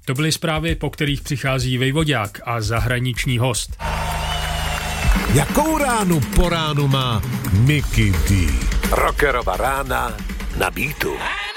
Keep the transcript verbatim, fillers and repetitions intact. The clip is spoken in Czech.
To byly zprávy, po kterých přichází Vejvodák a zahraniční host. Jakou ránu po ránu má Mickey D? Rockerova rána na Beatu.